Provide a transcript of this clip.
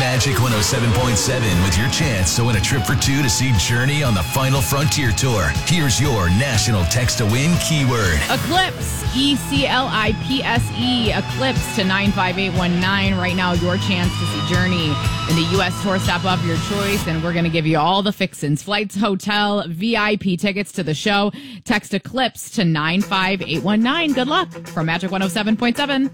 Magic 107.7 with your chance to win a trip for two to see Journey on the Final Frontier Tour. Here's your national text to win keyword. Eclipse, ECLIPSE, Eclipse to 95819. Right now, your chance to see Journey in the U.S. tour stop of your choice, and we're going to give you all the fixins: flights, hotel, VIP tickets to the show. Text Eclipse to 95819. Good luck from Magic 107.7.